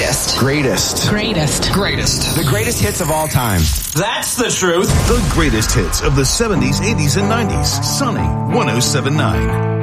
Greatest. Greatest. Greatest. Greatest. The greatest hits of all time. That's the truth. The greatest hits of the 70s, 80s, and 90s. Sunny 107.9.